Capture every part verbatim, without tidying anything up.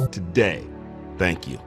today. Thank you.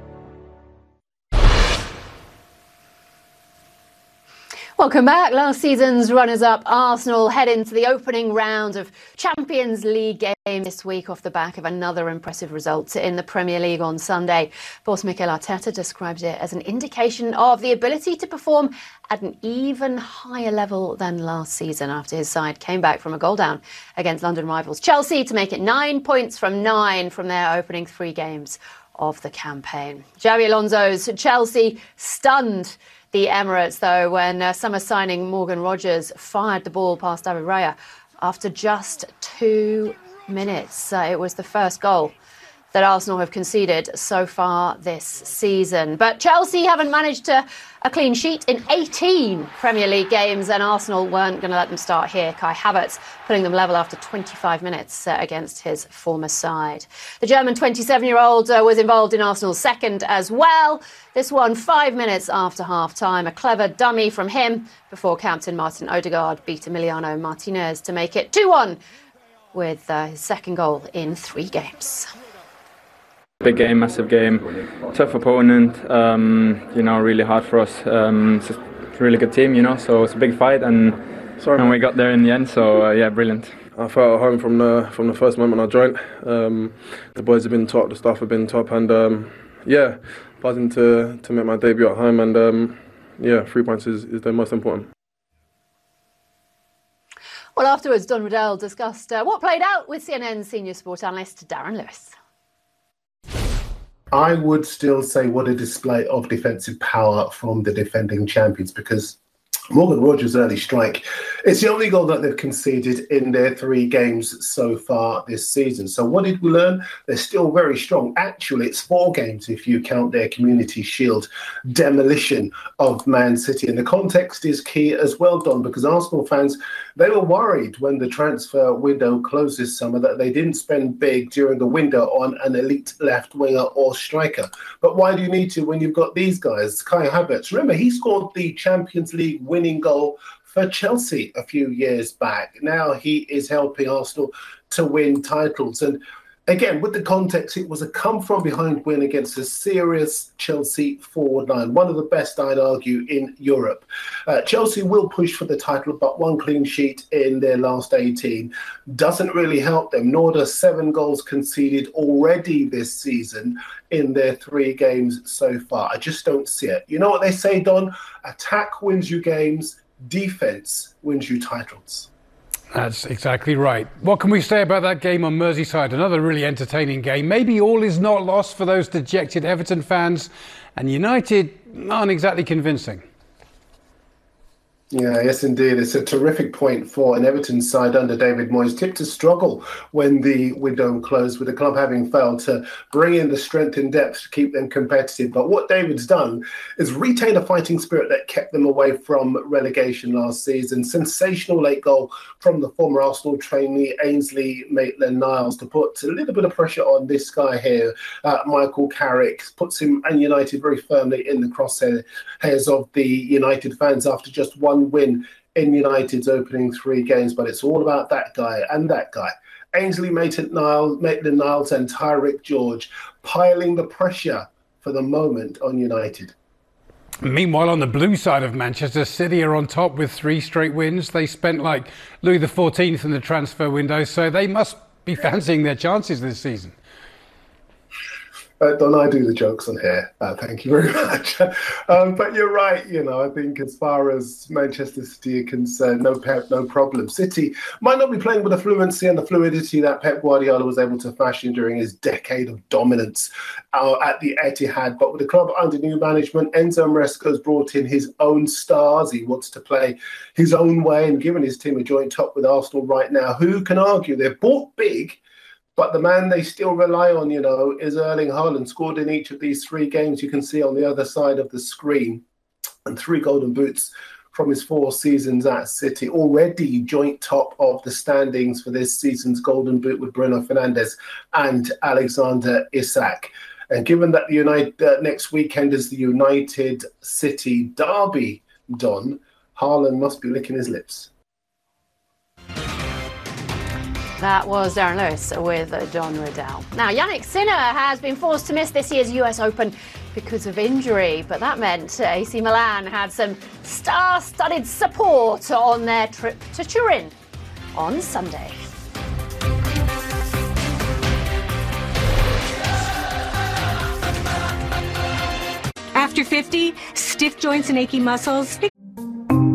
Welcome back. Last season's runners-up Arsenal head into the opening round of Champions League games this week off the back of another impressive result in the Premier League on Sunday. Boss Mikel Arteta described it as an indication of the ability to perform at an even higher level than last season after his side came back from a goal down against London rivals Chelsea to make it nine points from nine from their opening three games of the campaign. Xabi Alonso's Chelsea stunned the Emirates, though, when uh, summer signing Morgan Rogers fired the ball past David Raya after just two minutes. Uh, it was the first goal that Arsenal have conceded so far this season. But Chelsea haven't managed to a clean sheet in eighteen Premier League games, and Arsenal weren't going to let them start here. Kai Havertz putting them level after twenty-five minutes uh, against his former side. The German twenty-seven-year-old uh, was involved in Arsenal's second as well. This one five minutes after half-time. A clever dummy from him before captain Martin Odegaard beat Emiliano Martinez to make it two one with uh, his second goal in three games. Big game, massive game, tough opponent, um, you know, really hard for us. Um, it's a really good team, you know, so it's a big fight, and, Sorry, and we got there in the end, so uh, yeah, brilliant. I felt at home from the from the first moment I joined. Um, the boys have been top, the staff have been top, and um, yeah, buzzing to, to make my debut at home, and um, yeah, three points is, is the most important. Well, afterwards, Don Riddell discussed uh, what played out with C N N's senior sport analyst Darren Lewis. I would still say what a display of defensive power from the defending champions, because Morgan Rogers' early strike, it's the only goal that they've conceded in their three games so far this season. So what did we learn? They're still very strong. Actually, it's four games if you count their Community Shield demolition of Man City. And the context is key as well, Don, because Arsenal fans, they were worried when the transfer window closed this summer that they didn't spend big during the window on an elite left winger or striker. But why do you need to when you've got these guys? Kai Havertz, remember, he scored the Champions League winning goal for Chelsea a few years back. Now he is helping Arsenal to win titles. And again, with the context, it was a come-from-behind win against a serious Chelsea forward line, one of the best, I'd argue, in Europe. Uh, Chelsea will push for the title, but one clean sheet in their last eighteen doesn't really help them, nor does seven goals conceded already this season in their three games so far. I just don't see it. You know what they say, Don? Attack wins you games, defence wins you titles. That's exactly right. What can we say about that game on Merseyside? Another really entertaining game. Maybe all is not lost for those dejected Everton fans, and United aren't exactly convincing. Yeah, yes, indeed. It's a terrific point for an Everton side under David Moyes, tipped to struggle when the window closed, with the club having failed to bring in the strength and depth to keep them competitive. But what David's done is retain a fighting spirit that kept them away from relegation last season. Sensational late goal from the former Arsenal trainee Ainsley Maitland-Niles to put a little bit of pressure on this guy here, uh, Michael Carrick, puts him and United very firmly in the crosshairs of the United fans after just one win in United's opening three games. But it's all about that guy and that guy, Ainsley Maitland-Niles and Tyrick George, piling the pressure for the moment on United. Meanwhile, on the blue side of Manchester, City are on top with three straight wins. They spent like Louis the fourteenth in the transfer window, so they must be fancying their chances this season. Uh, Don, I do the jokes on here. Uh, thank you very much. um, but you're right. You know, I think as far as Manchester City are concerned, no Pep, no problem. City might not be playing with the fluency and the fluidity that Pep Guardiola was able to fashion during his decade of dominance uh, at the Etihad. But with the club under new management, Enzo Maresca's brought in his own stars. He wants to play his own way, and given his team a joint top with Arsenal right now, who can argue? They've bought big, but the man they still rely on, you know, is Erling Haaland. Scored in each of these three games you can see on the other side of the screen. And three golden boots from his four seasons at City. Already joint top of the standings for this season's golden boot with Bruno Fernandes and Alexander Isak. And given that the United uh, next weekend is the United City derby, Don, Haaland must be licking his lips. That was Darren Lewis with Don Riddell. Now, Yannick Sinner has been forced to miss this year's U S Open because of injury, but that meant A C Milan had some star-studded support on their trip to Turin on Sunday. After fifty, stiff joints and achy muscles,